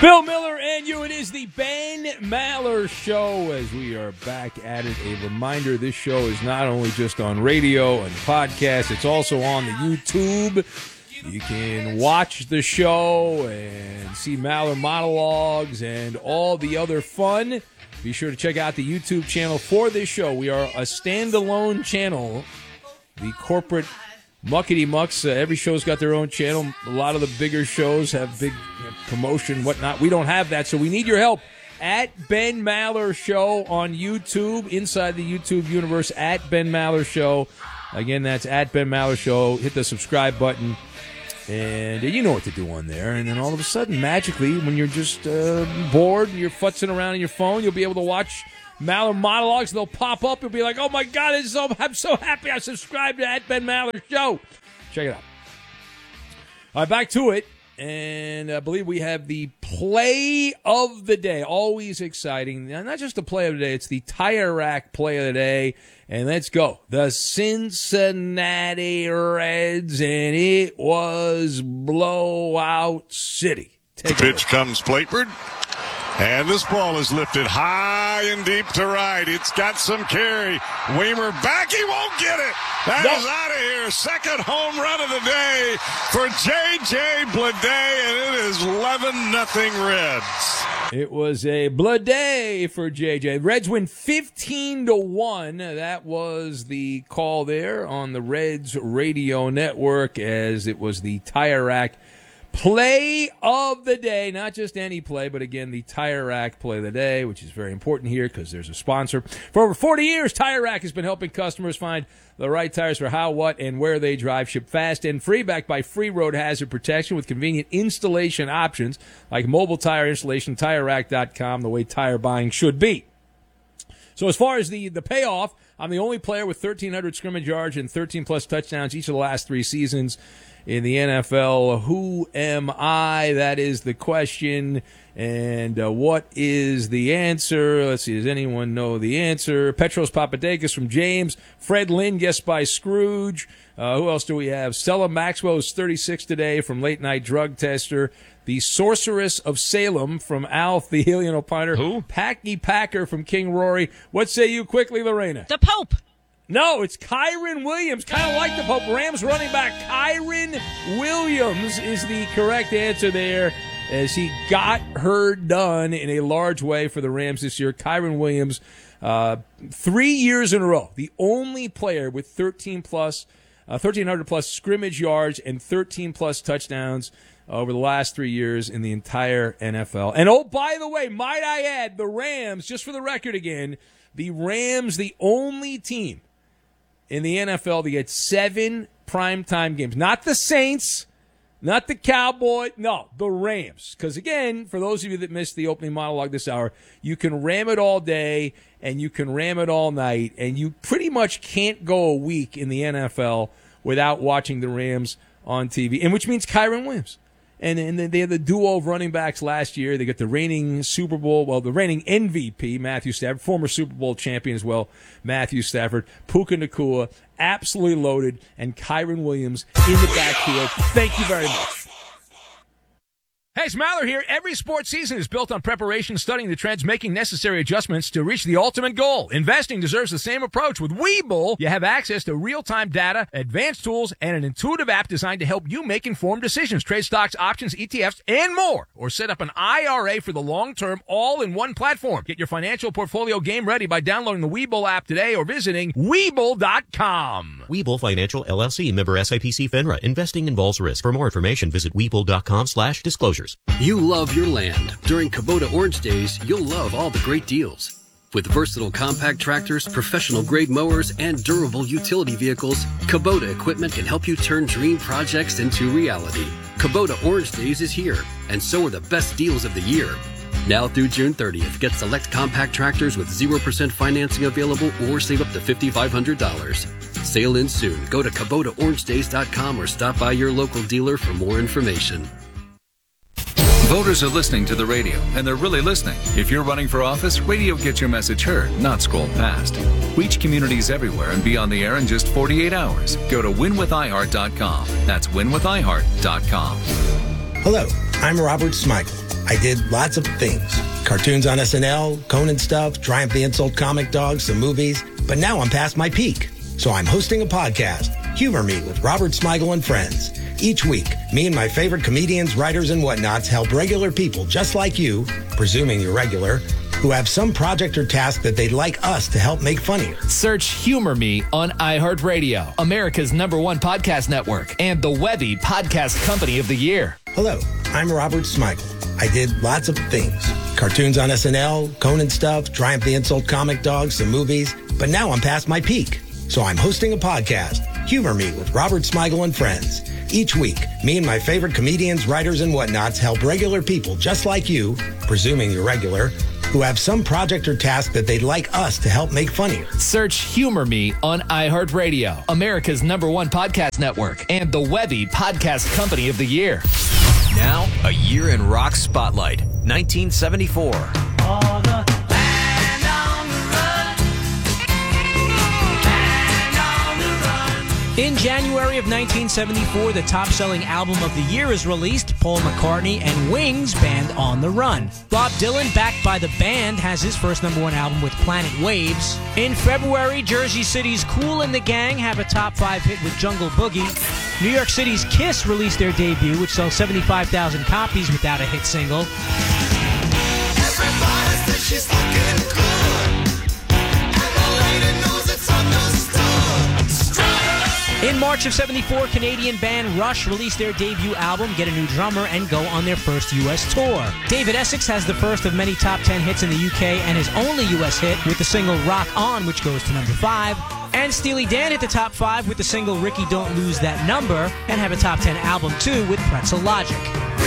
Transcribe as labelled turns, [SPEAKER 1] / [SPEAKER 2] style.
[SPEAKER 1] Bill Miller and you. It is the Ben Maller Show as we are back at it. A reminder, this show is not only just on radio and podcast, it's also on the YouTube. You can watch the show and see Maller monologues and all the other fun. Be sure to check out the YouTube channel for this show. We are a standalone channel. The corporate muckety mucks, every show's got their own channel. A lot of the bigger shows have big promotion, whatnot. We don't have that, so we need your help. At Ben Maller Show on YouTube, inside the YouTube universe, at Ben Maller Show. Again, that's at Ben Maller Show. Hit the subscribe button, and you know what to do on there. And then all of a sudden, magically, when you're just bored, you're futzing around on your phone, you'll be able to watch Maller monologues. They'll pop up. You'll be like, oh, my God, I'm so happy I subscribed to at Ben Maller Show. Check it out. All right, back to it. And I believe we have the play of the day. Always exciting. Now, not just the play of the day, it's the Tire Rack play of the day. And let's go. The Cincinnati Reds, and it was Blowout City.
[SPEAKER 2] The pitch comes Plateford. And this ball is lifted high and deep to right. It's got some carry. Weimer back. He won't get it. That is out of here. Second home run of the day for J.J. Bleday, and it is 11-0 Reds.
[SPEAKER 1] It was a Bleday for J.J. Reds win 15-1. That was the call there on the Reds radio network, as it was the Tire Rack play of the day. Not just any play, but again, the Tire Rack play of the day, which is very important here because there's a sponsor. For over 40 years, Tire Rack has been helping customers find the right tires for how, what, and where they drive. Ship fast and free, backed by free road hazard protection with convenient installation options like mobile tire installation, TireRack.com, the way tire buying should be. So as far as the payoff, I'm the only player with 1,300 scrimmage yards and 13-plus touchdowns each of the last 3 seasons in the NFL. Who am I? That is the question. And what is the answer? Let's see. Does anyone know the answer? Petros Papadakis from James. Fred Lynn, guessed by Scrooge. Who else do we have? Stella Maxwell is 36 today from Late Night Drug Tester. The Sorceress of Salem from Alf, the Alien Opiner.
[SPEAKER 3] Who?
[SPEAKER 1] Packy Packer from King Rory. What say you quickly, Lorena?
[SPEAKER 4] The Pope.
[SPEAKER 1] No, it's Kyren Williams, kind of like the Pope. Rams running back Kyren Williams is the correct answer there, as he got her done in a large way for the Rams this year. Kyren Williams, 3 years in a row, the only player with 1,300-plus scrimmage yards and 13-plus touchdowns over the last 3 years in the entire NFL. And, oh, by the way, might I add, the Rams, just for the record again, the Rams, the only team in the NFL to get 7 primetime games. Not the Saints, not the Cowboys, no, the Rams. Because, again, for those of you that missed the opening monologue this hour, you can ram it all day and you can ram it all night, and you pretty much can't go a week in the NFL without watching the Rams on TV, and which means Kyren Williams. And they had the duo of running backs last year. They got the reigning the reigning MVP, Matthew Stafford, former Super Bowl champion as well, Matthew Stafford, Puka Nacua, absolutely loaded, and Kyren Williams in the backfield. Thank you very much. Hey, it's Maller here. Every sports season is built on preparation, studying the trends, making necessary adjustments to reach the ultimate goal. Investing deserves the same approach. With Webull, you have access to real-time data, advanced tools, and an intuitive app designed to help you make informed decisions. Trade stocks, options, ETFs, and more. Or set up an IRA for the long term, all in one platform. Get your financial portfolio game ready by downloading the Webull app today or visiting Webull.com.
[SPEAKER 5] Webull Financial LLC, member SIPC FINRA. Investing involves risk. For more information, visit Webull.com/disclosures.
[SPEAKER 6] You love your land. During Kubota Orange Days, you'll love all the great deals. With versatile compact tractors, professional-grade mowers, and durable utility vehicles, Kubota equipment can help you turn dream projects into reality. Kubota Orange Days is here, and so are the best deals of the year. Now through June 30th, get select compact tractors with 0% financing available or save up to $5,500. Sale ends soon. Go to KubotaOrangeDays.com or stop by your local dealer for more information.
[SPEAKER 3] Voters are listening to the radio, and they're really listening. If you're running for office, radio gets your message heard, not scrolled past. Reach communities everywhere and be on the air in just 48 hours. Go to winwithiheart.com. That's winwithiheart.com.
[SPEAKER 7] Hello,
[SPEAKER 4] I'm Robert Smigel. I did lots of things. Cartoons on SNL, Conan stuff, Triumph the Insult comic dogs, some movies. But now I'm past my peak. So I'm hosting a podcast, Humor Me with Robert Smigel and Friends. Each week, me and my favorite comedians, writers, and whatnots help regular people just like you, presuming you're regular, who have some project or task that they'd like us to help make funnier.
[SPEAKER 7] Search Humor Me on iHeartRadio, America's #1 podcast network, and the Webby Podcast Company of the Year.
[SPEAKER 4] Hello, I'm Robert Smigel. I did lots of things. Cartoons on SNL, Conan stuff, Triumph the Insult comic dogs, some movies. But now I'm past my peak. So I'm hosting a podcast, Humor Me with Robert Smigel and Friends. Each week, me and my favorite comedians, writers, and whatnots help regular people just like you, presuming you're regular, who have some project or task that they'd like us to help make funnier.
[SPEAKER 7] Search Humor Me on iHeartRadio, America's #1 podcast network, and the Webby Podcast Company of the Year.
[SPEAKER 8] Now, a year in rock spotlight, 1974.
[SPEAKER 9] In January of 1974, the top-selling album of the year is released, Paul McCartney and Wings' Band on the Run. Bob Dylan, backed by the band, has his first #1 album with Planet Waves. In February, Jersey City's Kool and the Gang have a top 5 hit with Jungle Boogie. New York City's Kiss released their debut, which sells 75,000 copies without a hit single.
[SPEAKER 10] Everybody says she's looking good, and the lady knows it's understood.
[SPEAKER 9] In March of 74, Canadian band Rush released their debut album, Get a New Drummer, and go on their first U.S. tour. David Essex has the first of many top 10 hits in the UK and his only U.S. hit with the single Rock On, which goes to number 5. And Steely Dan hit the top 5 with the single Ricky Don't Lose That Number and have a top 10 album too with Pretzel Logic.